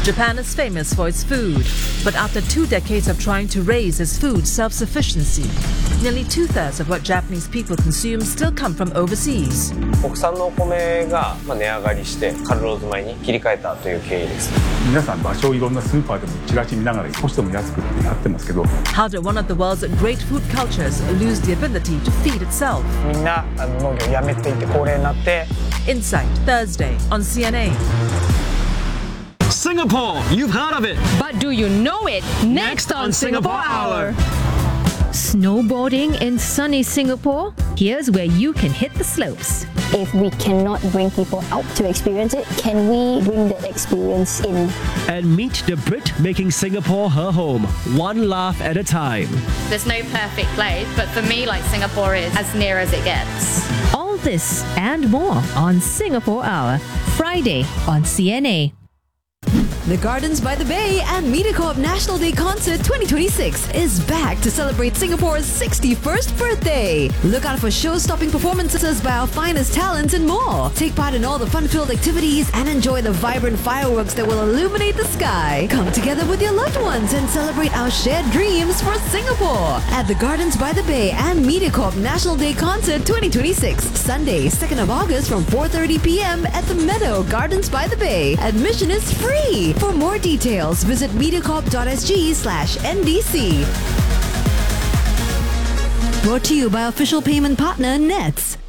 Japan is famous for its food, but after 2 decades of trying to raise its food self-sufficiency, nearly 2/3 of what Japanese people consume still come from overseas. 国産のお米が値上がりしてカルローズ米に切り替えたという経緯です。 皆さん場所をいろんなスーパーでもチラシ見ながら少しでも安くってやってますけど。 How did one of the world's great food cultures lose the ability to feed itself? みんな農業をやめていて高齢になって。 Insight Thursday on CNA. Singapore, you've heard of it. But do you know it? Next on Singapore Hour. Snowboarding in sunny Singapore? Here's where you can hit the slopes. If we cannot bring people out to experience it, can we bring that experience in? And meet the Brit making Singapore her home, one laugh at a time. There's no perfect place, but for me, like, Singapore is as near as it gets. All this and more on Singapore Hour, Friday on CNA. The Gardens by the Bay and MediaCorp National Day Concert 2026 is back to celebrate Singapore's 61st birthday. Look out for show-stopping performances by our finest talents and more. Take part in all the fun-filled activities and enjoy the vibrant fireworks that will illuminate the sky. Come together with your loved ones and celebrate our shared dreams for Singapore at the Gardens by the Bay and MediaCorp National Day Concert 2026, Sunday, 2nd of August from 4:30 p.m. at the Meadow Gardens by the Bay. Admission is free. For more details, visit mediacorp.sg/NDC. Brought to you by official payment partner Nets.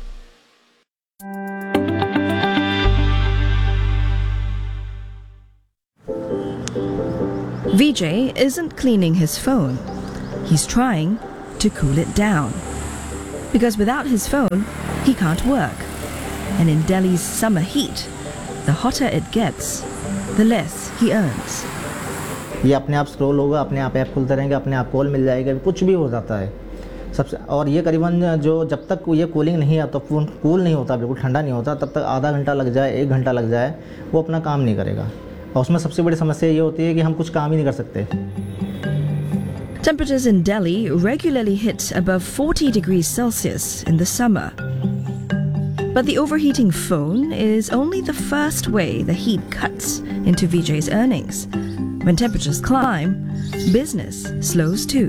Vijay isn't cleaning his phone. He's trying to cool it down. Because without his phone, he can't work. And in Delhi's summer heat, the hotter it gets, the less he earns. ये अपने आप scroll होगा, अपने आप app खुलते रहेंगे, अपने आप कॉल मिल जाएगा, कुछ भी हो जाता है सबसे। और ये करीबन जो जब तक ये कूलिंग नहीं आता, फ़ोन कूल नहीं होता, बिल्कुल ठंडा नहीं होता, तब तक आधा घंटा लग जाए, 1 घंटा लग जाए, वो अपना काम नहीं करेगा। और उसमें सबसे बड़ी समस्या ये होती है कि हम कुछ काम ही नहीं कर सकते। Temperatures in Delhi regularly hit above 40 degrees Celsius in the summer. But the overheating phone is only the first way the heat cuts into Vijay's earnings. When temperatures climb, business slows too.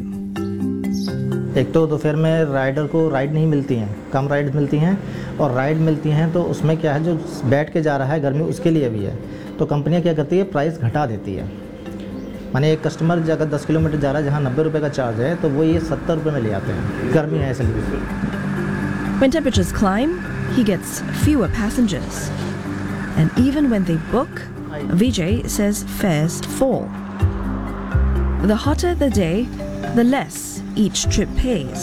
एक तो दोपहर में rider को ride नहीं मिलती हैं, कम ride मिलती हैं, और राइड मिलती हैं तो उसमें क्या है, जो बैठ के जा रहा है गर्मी उसके लिए भी है, तो कंपनियां क्या करती है, प्राइस घटा देती है। माने एक कस्टमर अगर 10 किलोमीटर जा रहा है जहाँ 90 रुपये का चार्ज है, तो वो ये 70 रुपये में ले आते हैं, गर्मी है इसलिए। When temperatures climb, he gets fewer passengers. And even when they book, Vijay says fares fall. The hotter the day, the less each trip pays.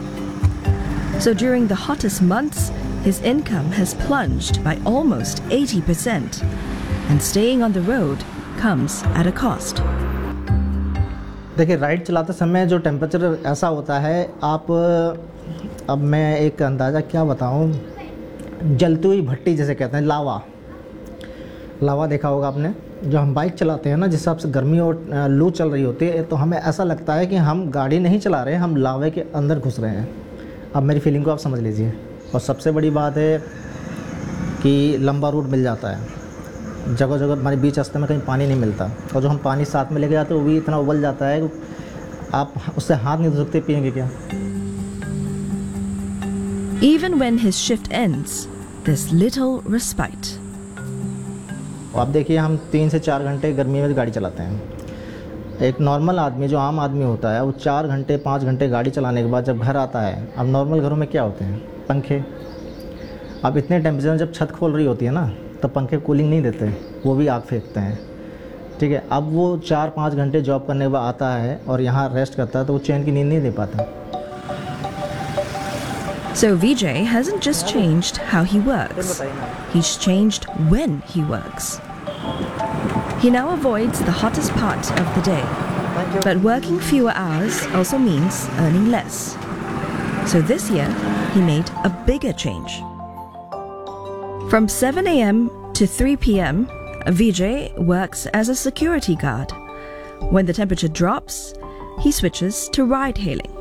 So during the hottest months, his income has plunged by almost 80%. And staying on the road comes at a cost. देखिए, ride चलाते समय जो temperature ऐसा होता है, आप अब मैं एक अंदाज़ा क्या बताऊं, जलती हुई भट्टी जैसे कहते हैं, लावा देखा होगा आपने। जो हम बाइक चलाते हैं ना, जिस हिसाब से गर्मी और लू चल रही होती है, तो हमें ऐसा लगता है कि हम गाड़ी नहीं चला रहे हैं, हम लावे के अंदर घुस रहे हैं। अब मेरी फीलिंग को आप समझ लीजिए। और सबसे बड़ी बात है कि लंबा रूट मिल जाता है, जगह जगह हमारे बीच रास्ते में कहीं पानी नहीं मिलता, और जो हम पानी साथ में लेके जाते हैं वो भी इतना उबल जाता है कि आप उससे हाथ नहीं धो सकते, पिएंगे क्या। Even when his shift ends, there's little respite. आप देखिए, हम 3 से 4 घंटे गर्मी में गाड़ी चलाते हैं। एक नॉर्मल आदमी, जो आम आदमी होता है, वो 4 घंटे 5 घंटे गाड़ी चलाने के बाद जब घर आता है, अब नॉर्मल घरों में क्या होते हैं, पंखे। अब इतने टेम्परेचर में जब छत खोल रही होती है ना, तो पंखे कूलिंग नहीं देते, वो भी आग फेंकते हैं, ठीक है। अब वो 4-5 घंटे जॉब करने के बाद आता है और यहाँ रेस्ट करता है, तो वो चैन की नींद नहीं दे पाता। So Vijay hasn't just changed how he works, he's changed when he works. He now avoids the hottest part of the day, but working fewer hours also means earning less. So this year, he made a bigger change. From 7 a.m. to 3 p.m., Vijay works as a security guard. When the temperature drops, he switches to ride-hailing.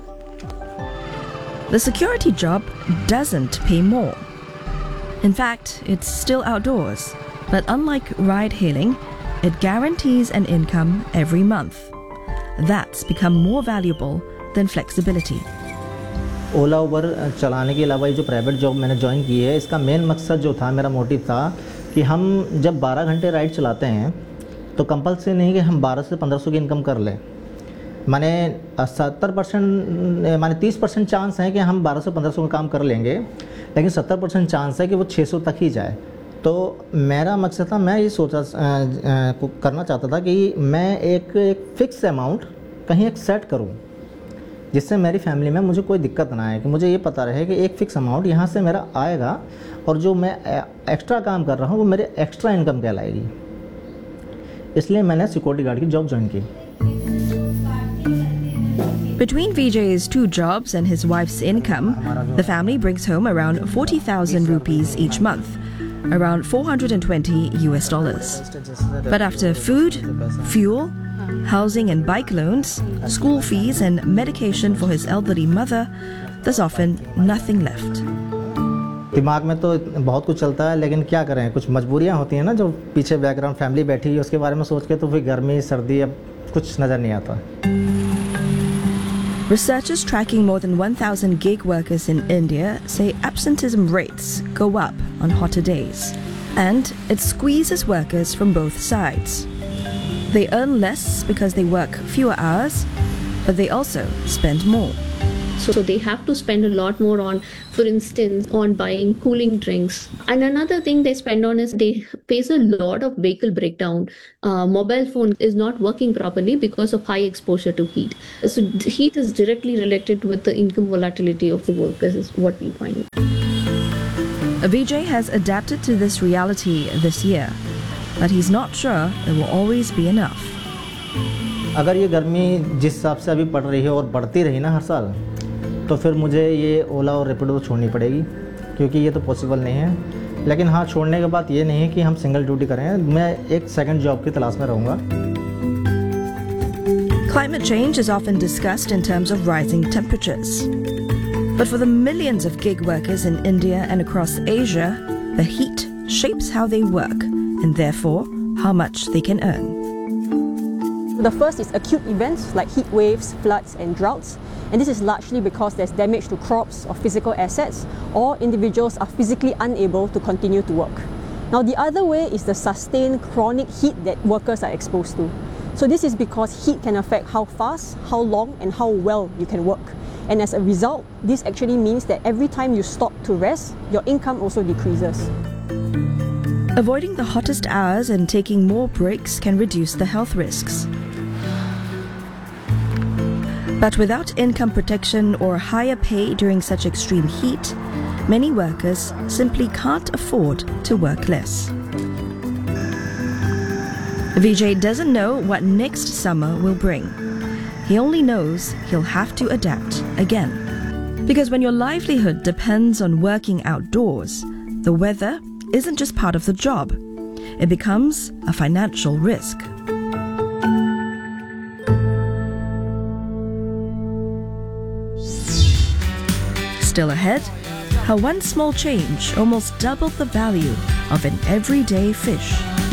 The security job doesn't pay more. In fact, it's still outdoors, but unlike ride-hailing, it guarantees an income every month. That's become more valuable than flexibility. ओला उबर चलाने के अलावा ये जो private job मैंने join की है, इसका main मकसद जो था, मेरा मोटिव था कि हम जब 12 घंटे राइड चलाते हैं तो कंपल्सरी नहीं कि हम 1200 से 1500 की इनकम कर लें। माने 70% माने 30% चांस है कि हम 1200-1500 का काम कर लेंगे, लेकिन 70% चांस है कि वो 600 तक ही जाए। तो मेरा मकसद था, मैं ये करना चाहता था कि मैं एक फ़िक्स अमाउंट कहीं एक सेट करूं, जिससे मेरी फैमिली में मुझे कोई दिक्कत ना आए, कि मुझे ये पता रहे कि एक फ़िक्स अमाउंट यहाँ से मेरा आएगा और जो मैं एक्स्ट्रा काम कर रहा हूँ वो मेरे एक्स्ट्रा इनकम कहलाएगी। इसलिए मैंने सिक्योरिटी गार्ड की जॉब ज्वाइन की। Between Vijay's 2 jobs and his wife's income, the family brings home around 40,000 rupees each month, around $420. But after food, fuel, housing and bike loans, school fees and medication for his elderly mother, there's often nothing left. दिमाग में तो बहुत कुछ चलता है, लेकिन क्या करें, कुछ मजबूरियां होती हैं ना, जो पीछे बैकग्राउंड फैमिली बैठी है उसके बारे में सोच के तो फिर गर्मी सर्दी अब कुछ नज़र नहीं आता। Researchers tracking more than 1,000 gig workers in India say absenteeism rates go up on hotter days, and it squeezes workers from both sides. They earn less because they work fewer hours, but they also spend more. So they have to spend a lot more on, for instance, on buying cooling drinks. And another thing they spend on is they face a lot of vehicle breakdown. Mobile phone is not working properly because of high exposure to heat. So heat is directly related with the income volatility of the workers, is what we find. Vijay has adapted to this reality this year, but he's not sure it will always be enough. अगर ये गर्मी जिस हिसाब से अभी पड़ रही है और बढ़ती रही ना हर साल, तो फिर मुझे ये ओला और रैपिडो तो छोड़नी पड़ेगी, क्योंकि ये तो पॉसिबल नहीं है। लेकिन हाँ, छोड़ने के बाद ये नहीं है कि हम सिंगल ड्यूटी करें, मैं एक सेकंड जॉब की तलाश में रहूँगा। Climate change is often discussed in terms of rising temperatures. But for the millions of gig workers in India and across Asia, the heat shapes how they work and therefore how much they can earn. The first is acute events like heat waves, floods and droughts. And this is largely because there's damage to crops or physical assets, or individuals are physically unable to continue to work. Now the other way is the sustained chronic heat that workers are exposed to. So this is because heat can affect how fast, how long and how well you can work. And as a result, this actually means that every time you stop to rest, your income also decreases. Avoiding the hottest hours and taking more breaks can reduce the health risks. But without income protection or higher pay during such extreme heat, many workers simply can't afford to work less. Vijay doesn't know what next summer will bring. He only knows he'll have to adapt again. Because when your livelihood depends on working outdoors, the weather isn't just part of the job. It becomes a financial risk. Still ahead, how one small change almost doubled the value of an everyday fish.